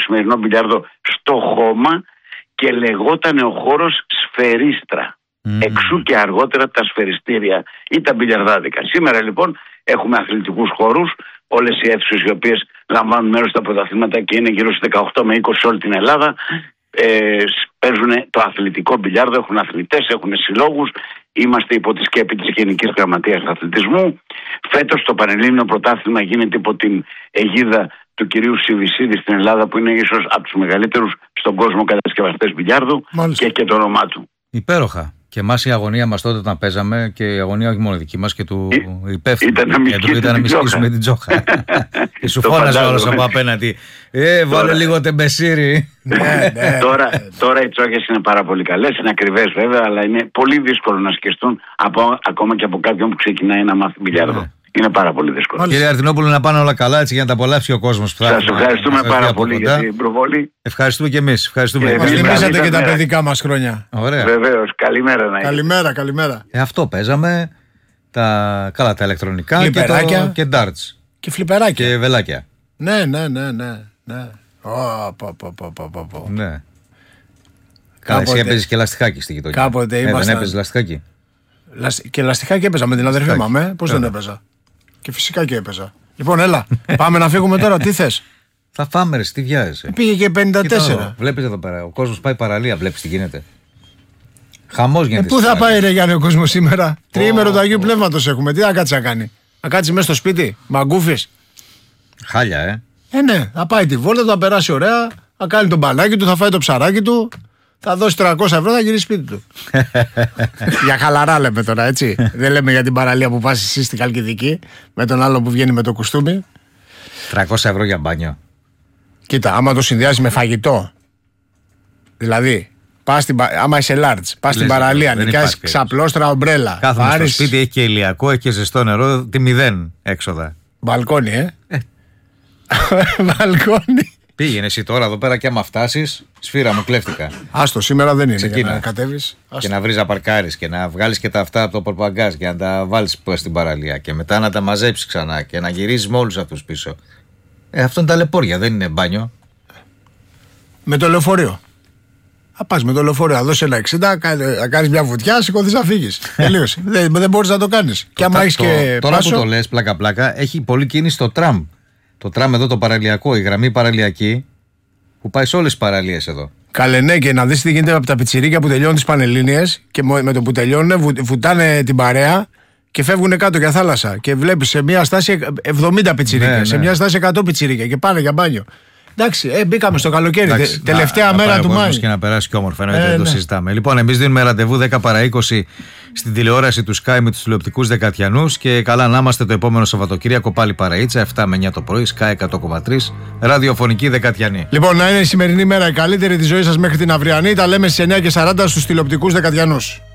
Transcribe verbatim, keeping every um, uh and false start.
σημερινό μπιλιάρδο στο χώμα και λεγότανε ο χώρος Σφαιρίστρα. Mm. Εξού και αργότερα τα σφαιριστήρια ή τα μπιλιαρδάδικα. Σήμερα λοιπόν έχουμε αθλητικούς χώρους, όλες οι αίθουσες οι οποίες λαμβάνουν μέρος στα πρωταθλήματα και είναι γύρω στις δεκαοκτώ με είκοσι σε όλη την Ελλάδα. Ε, παίζουν το αθλητικό μπιλιάρδο, έχουν αθλητές, έχουν συλλόγους. Είμαστε υπό τη σκέπη της Γενικής Γραμματείας Αθλητισμού. Φέτος το Πανελλήνιο Πρωτάθλημα γίνεται υπό την αιγίδα του κυρίου Σιβησίδη στην Ελλάδα, που είναι ίσως από τους μεγαλύτερους στον κόσμο κατασκευαστές μπιλιάρδου. Μάλιστα. Και, και το όνομά του. Υπέροχα. Και εμάς η αγωνία μας τότε όταν παίζαμε, και η αγωνία όχι μόνο δική μας και του Ή, υπεύθυνου ήταν να μην σκίσουμε την τζόχα. Και σου φώναζε όλος από απέναντι. Ε, βάλε λίγο τεμπεσίρι. ναι, ναι. τώρα, τώρα οι τσόχες είναι πάρα πολύ καλές, είναι ακριβές βέβαια, αλλά είναι πολύ δύσκολο να σκιστούν από, ακόμα και από κάποιον που ξεκινάει να μάθει μπιλιάρδο. Ναι. Είναι πάρα πολύ δύσκολο. Κύριε Αρτινόπουλο, να πάνε όλα καλά έτσι για να τα απολαύσει ο κόσμος. Σας ευχαριστούμε πάρα πολύ για την προβολή. Ευχαριστούμε και εμείς. Ευχαριστούμε. Μας θυμήσατε και τα παιδικά μας χρόνια. Ωραία. Βεβαίως. Καλημέρα να είστε. Καλημέρα, καλημέρα. Ε, αυτό παίζαμε. Τα, καλά, τα ηλεκτρονικά και, το, και darts. Και φλιπεράκια. Και βελάκια. Ναι, ναι, ναι, ναι. ναι. Oh, πω, πω, πω, πω, πω. Ναι. Καλά, εσύ έπαιζες και λαστιχάκι στη γειτονιά. Κάποτε ε, ήμασταν... δεν έπαιζες λαστιχάκι. Και λαστιχάκι έπαιζα με την αδερφή μου, αμέ. Πώς δεν έπαιζα. Και φυσικά και έπαιζα. Λοιπόν, έλα, πάμε να φύγουμε τώρα. Τι θες? Θα φάμε, ρε, τι βιάζεσαι. Πήγε και πενήντα τέσσερα. Βλέπεις εδώ πέρα, ο κόσμος πάει παραλία, βλέπεις τι γίνεται. Χαμός γίνεται. Ε, πού θα πάει, ρε Γιάννη, ο κόσμος σήμερα? Oh, Τριήμερο του Αγίου oh. Πνεύματος έχουμε. Τι θα κάτσει να κάνει? Να κάτσει μέσα στο σπίτι, μαγκούφης. Χάλια, ε. Ε, ναι, θα πάει τη βόλτα, θα περάσει ωραία, θα κάνει τον μπαλάκι του, θα φάει το ψαράκι του. Θα δώσει τριακόσια ευρώ, θα γυρίσει σπίτι του. Για χαλαρά λέμε τώρα, έτσι. Δεν λέμε για την παραλία που πας εσύ στην Καλκιδική με τον άλλο που βγαίνει με το κουστούμι. τριακόσια ευρώ για μπάνιο. Κοίτα, άμα το συνδυάζει με φαγητό. Δηλαδή, πας στην, άμα είσαι large, πας στην παραλία, νοικιάζεις ξαπλώστρα ομπρέλα. Κάθομαι πάρεις... στο σπίτι, έχει και ηλιακό, έχει και ζεστό νερό, τη μηδέν έξοδα. Μπαλκόνι, ε. ε. Μπαλκόνι. Πήγαινε εσύ τώρα εδώ πέρα και άμα φτάσεις, σφύρα μου κλέφτηκα. Άστο, σήμερα δεν είναι. Ξεκίνα. Να κατέβεις. Και να βρεις να παρκάρεις και να βγάλεις και τα αυτά από το πορπαγκάζ και να τα βάλεις στην παραλία και μετά να τα μαζέψεις ξανά και να γυρίσεις με όλους αυτούς πίσω. Ε, αυτό είναι ταλαιπώρια, δεν είναι μπάνιο. Με το λεωφορείο. Θα πας με το λεωφορείο, θα δώσεις ένα εξήντα, να κάνεις μια βουτιά, σηκωθείς να φύγεις. Τελείωσε. δεν, δεν μπορείς να το κάνεις. Και άμα έχεις και τώρα πάσο... που το λες πλάκα-πλάκα, έχει πολλή κίνηση στο τραμ. Το τραμ εδώ το παραλιακό, η γραμμή παραλιακή που πάει σε όλες τις παραλίες εδώ. Καλέ, ναι, και να δεις τι γίνεται από τα πιτσιρίκια που τελειώνουν τις Πανελλήνιες και με το που τελειώνουν βου, βουτάνε την παρέα και φεύγουν κάτω για θάλασσα. Και βλέπεις σε μια στάση εβδομήντα πιτσιρίκια, ναι, ναι. σε μια στάση εκατό πιτσιρίκια και πάνε για μπάνιο. Εντάξει, ε, μπήκαμε στο καλοκαίρι. Εντάξει, τε, τελευταία να, μέρα να του Μάη. Και να περάσει και όμορφα, εννοείται, ε, δεν ναι. το συζητάμε. Λοιπόν, εμείς δίνουμε ραντεβού δέκα παρά είκοσι στην τηλεόραση του Sky με τους τηλεοπτικούς Δεκατιανούς. Και καλά να είμαστε το επόμενο Σαββατοκύριακο πάλι παραΐτσα, εφτά με εννιά το πρωί, Sky εκατό κόμμα τρία, ραδιοφωνική Δεκατιανή. Λοιπόν, να είναι η σημερινή μέρα η καλύτερη της ζωής σας μέχρι την αυριανή. Τα λέμε στις εννιά και σαράντα στους τηλεοπτικούς Δεκατιανούς.